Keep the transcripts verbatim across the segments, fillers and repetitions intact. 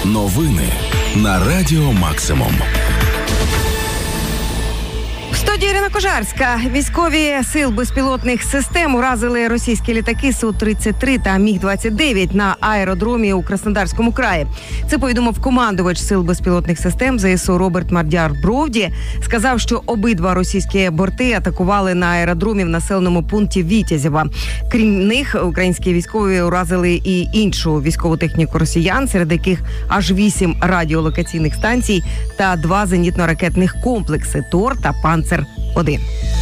Новини на Радіо Максимум. В студії Ірина Кожарська. Військові сил безпілотних систем уразили російські літаки Су тридцять три та Міг двадцять дев'ять на аеродромі у Краснодарському краї. Це повідомив командувач сил безпілотних систем Зе Ес У Роберт Мардяр-Бровді. Сказав, що обидва російські борти атакували на аеродромі в населеному пункті Вітязєва. Крім них, українські військові уразили і іншу військову техніку росіян, серед яких аж вісім радіолокаційних станцій та два зенітно-ракетних комплекси «Тор» та «Панцер один».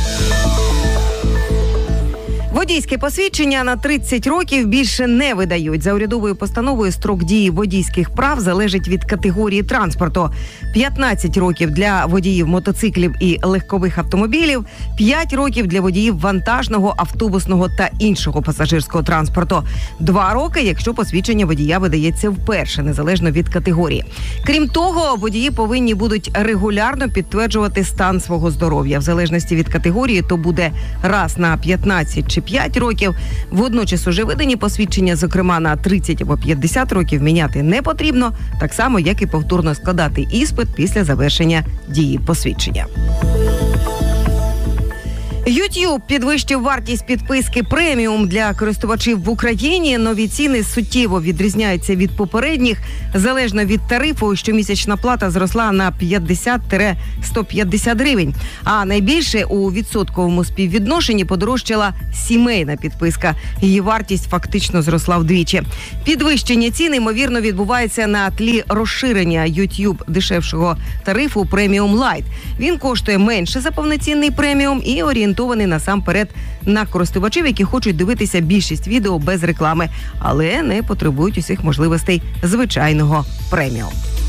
Водійське посвідчення на тридцять років більше не видають. За урядовою постановою строк дії водійських прав залежить від категорії транспорту. п'ятнадцять років для водіїв мотоциклів і легкових автомобілів, п'ять років для водіїв вантажного, автобусного та іншого пасажирського транспорту. Два роки, якщо посвідчення водія видається вперше, незалежно від категорії. Крім того, водії повинні будуть регулярно підтверджувати стан свого здоров'я. В залежності від категорії то буде раз на п'ятнадцять чи п'ять років. Водночас уже видані посвідчення, зокрема на тридцять або п'ятдесят років, міняти не потрібно, так само, як і повторно складати іспит після завершення дії посвідчення. YouTube підвищив вартість підписки преміум для користувачів в Україні. Нові ціни суттєво відрізняються від попередніх. Залежно від тарифу, щомісячна плата зросла на п'ятдесят - сто п'ятдесят гривень. А найбільше у відсотковому співвідношенні подорожчала сімейна підписка. Її вартість фактично зросла вдвічі. Підвищення цін, ймовірно, відбувається на тлі розширення YouTube дешевшого тарифу преміум Лайт. Він коштує менше за повноцінний преміум і орієнтований насамперед на користувачів, які хочуть дивитися більшість відео без реклами, але не потребують усіх можливостей звичайного преміум.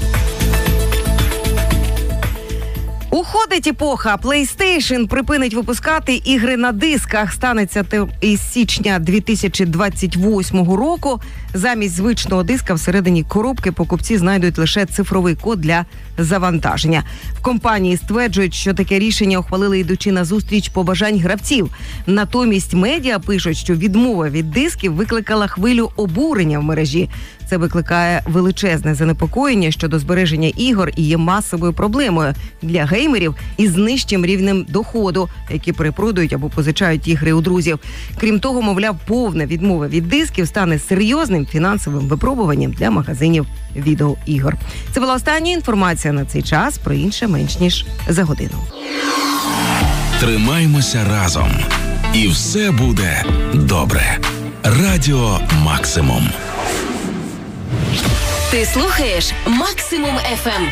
Уходить епоха. PlayStation припинить випускати ігри на дисках. Станеться це із січня дві тисячі двадцять восьмого року. Замість звичного диска всередині коробки покупці знайдуть лише цифровий код для завантаження. В компанії стверджують, що таке рішення ухвалили, йдучи на зустріч побажань гравців. Натомість медіа пишуть, що відмова від дисків викликала хвилю обурення в мережі. Це викликає величезне занепокоєння щодо збереження ігор і є масовою проблемою для геймерів із нижчим рівнем доходу, які перепродують або позичають ігри у друзів. Крім того, мовляв, повна відмова від дисків стане серйозним фінансовим випробуванням для магазинів відеоігор. Це була остання інформація на цей час, про інше менш ніж за годину. Тримаймося разом, і все буде добре. Радіо Максимум. Ти слухаєш Максимум еф ем.